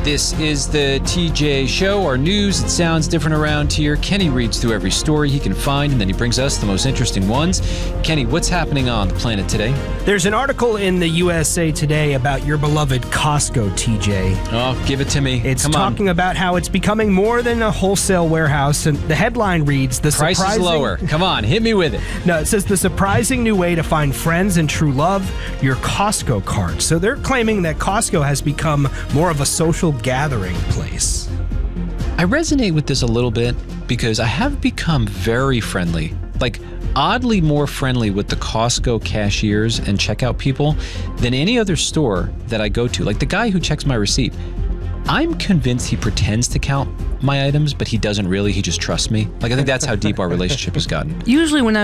This is the TJ Show, our news. It sounds different around here. Kenny reads through every story he can find, and then he brings us the most interesting ones. Kenny, what's happening on the planet today? There's an article in the USA Today about your beloved Costco, TJ. Oh, give it to me. It's talking about how it's becoming more than a wholesale warehouse, and the headline reads, "The Price is lower." Come on, hit me with it. No, it says, "The surprising new way to find friends and true love, your Costco cart." So they're claiming that Costco has become more of a social gathering place. I resonate with this a little bit because I have become very friendly, like oddly more friendly with the Costco cashiers and checkout people than any other store that I go to. Like the guy who checks my receipt. I'm convinced he pretends to count my items, but he doesn't really. He just trusts me. Like, I think that's how deep our relationship has gotten. Usually when